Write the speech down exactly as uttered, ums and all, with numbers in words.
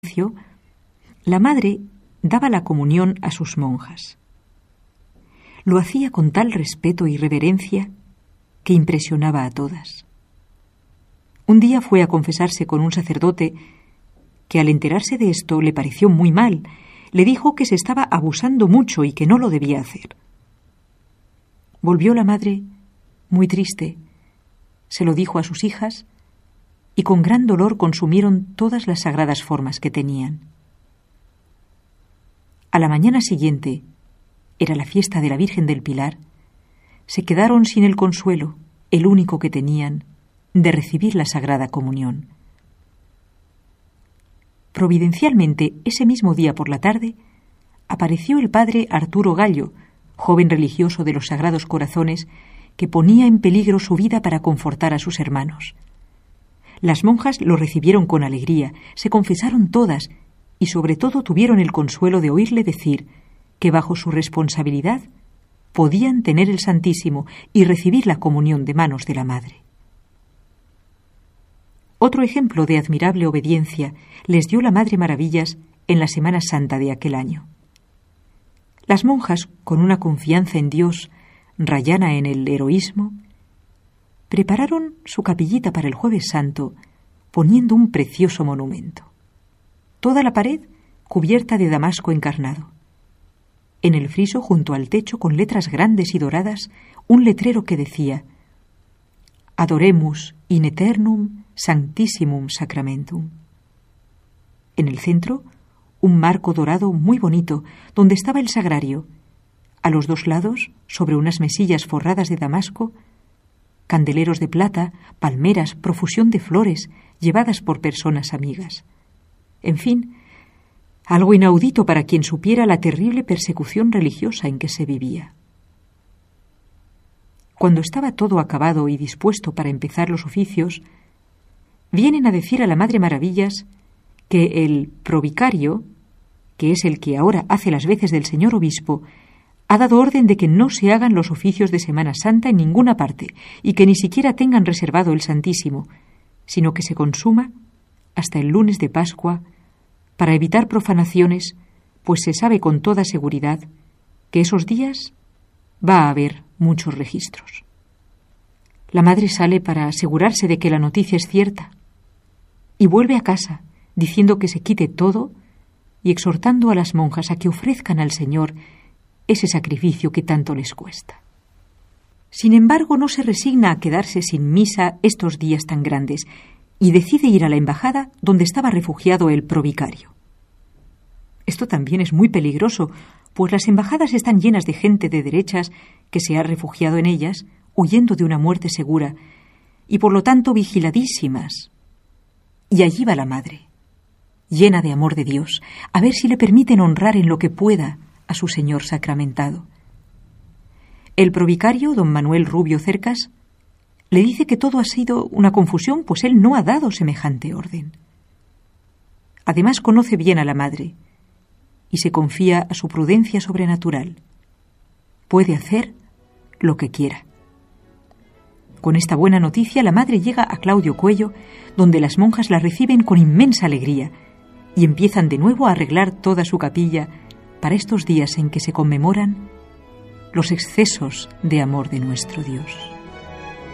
la madre daba la comunión a sus monjas. Lo hacía con tal respeto y reverencia que impresionaba a todas. Un día fue a confesarse con un sacerdote que, al enterarse de esto, le pareció muy mal. Le dijo que se estaba abusando mucho y que no lo debía hacer. Volvió la madre, muy triste, se lo dijo a sus hijas y con gran dolor consumieron todas las sagradas formas que tenían. A la mañana siguiente, era la fiesta de la Virgen del Pilar, se quedaron sin el consuelo, el único que tenían, de recibir la Sagrada Comunión. Providencialmente, ese mismo día por la tarde, apareció el padre Arturo Gallo, joven religioso de los Sagrados Corazones, que ponía en peligro su vida para confortar a sus hermanos. Las monjas lo recibieron con alegría, se confesaron todas y sobre todo tuvieron el consuelo de oírle decir que bajo su responsabilidad podían tener el Santísimo y recibir la comunión de manos de la Madre. Otro ejemplo de admirable obediencia les dio la Madre Maravillas en la Semana Santa de aquel año. Las monjas, con una confianza en Dios rayana en el heroísmo, prepararon su capillita para el Jueves Santo poniendo un precioso monumento. Toda la pared cubierta de damasco encarnado. En el friso, junto al techo, con letras grandes y doradas, un letrero que decía: Adoremus in eternum sanctissimum sacramentum. En el centro, un marco dorado muy bonito, donde estaba el sagrario. A los dos lados, sobre unas mesillas forradas de damasco, candeleros de plata, palmeras, profusión de flores, llevadas por personas amigas. En fin, algo inaudito para quien supiera la terrible persecución religiosa en que se vivía. Cuando estaba todo acabado y dispuesto para empezar los oficios, vienen a decir a la Madre Maravillas que el provicario, que es el que ahora hace las veces del señor obispo, ha dado orden de que no se hagan los oficios de Semana Santa en ninguna parte y que ni siquiera tengan reservado el Santísimo, sino que se consuma hasta el lunes de Pascua para evitar profanaciones, pues se sabe con toda seguridad que esos días va a haber muchos registros. La madre sale para asegurarse de que la noticia es cierta y vuelve a casa diciendo que se quite todo y exhortando a las monjas a que ofrezcan al Señor ese sacrificio que tanto les cuesta. Sin embargo, no se resigna a quedarse sin misa estos días tan grandes y decide ir a la embajada donde estaba refugiado el provicario. Esto también es muy peligroso, pues las embajadas están llenas de gente de derechas que se ha refugiado en ellas, huyendo de una muerte segura, y por lo tanto vigiladísimas. Y allí va la madre, llena de amor de Dios, a ver si le permiten honrar en lo que pueda a su Señor sacramentado. El provicario, don Manuel Rubio Cercas, le dice que todo ha sido una confusión, pues él no ha dado semejante orden. Además conoce bien a la madre y se confía a su prudencia sobrenatural. Puede hacer lo que quiera. Con esta buena noticia, la madre llega a Claudio Cuello, donde las monjas la reciben con inmensa alegría y empiezan de nuevo a arreglar toda su capilla para estos días en que se conmemoran los excesos de amor de nuestro Dios.